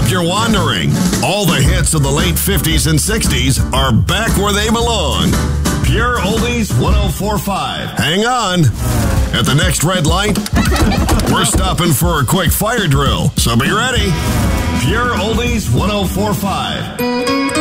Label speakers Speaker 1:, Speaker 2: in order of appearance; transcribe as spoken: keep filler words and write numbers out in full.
Speaker 1: you're wondering, all the hits of the late fifties and sixties are back where they belong. Pure Oldies one oh four point five. Hang on. At the next red light, we're stopping for a quick fire drill, so be ready. Pure Oldies one oh four point five.